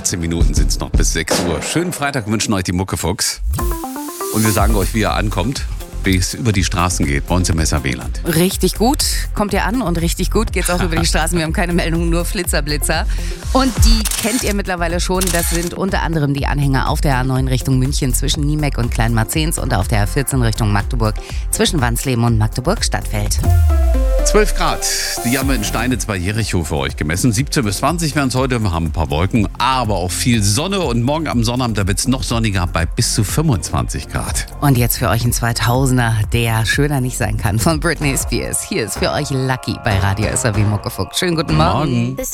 18 Minuten sind es noch bis 6 Uhr. Schönen Freitag wünschen euch die Muckefuchs. Und wir sagen euch, wie ihr ankommt, wie es über die Straßen geht bei uns im Messer-Wieland. Richtig gut kommt ihr an und richtig gut geht's auch über die Straßen. Wir haben keine Meldungen, nur Flitzer-Blitzer. Und die kennt ihr mittlerweile schon. Das sind unter anderem die Anhänger auf der A9 Richtung München zwischen Niemek und Kleinmarzens und auf der A14 Richtung Magdeburg zwischen Wansleben und Magdeburg-Stadtfeld. 12 Grad, die haben wir in Steinitz bei Jericho für euch gemessen. 17 bis 20 werden es heute, wir haben ein paar Wolken, aber auch viel Sonne. Und morgen am Sonnabend, da wird es noch sonniger bei bis zu 25 Grad. Und jetzt für euch ein 2000er, der schöner nicht sein kann, von Britney Spears. Hier ist für euch Lucky bei Radio SAW Muckefuck. Schönen guten Morgen. Morgen.